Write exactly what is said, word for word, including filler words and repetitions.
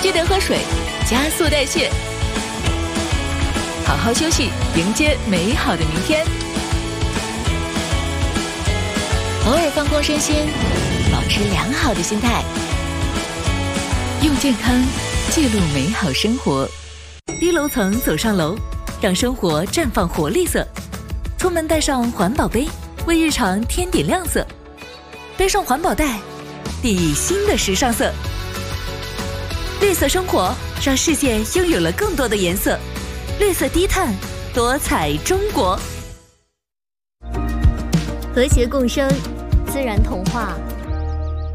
记得喝水，加速代谢，好好休息，迎接美好的明天。偶尔放空身心，保持良好的心态，用健康记录美好生活。低楼层走上楼，让生活绽放活力色。出门带上环保杯，为日常添点亮色。背上环保袋，定义新的时尚色。绿色生活，让世界拥有了更多的颜色。绿色低碳，多彩中国。 和谐共生，自然童话。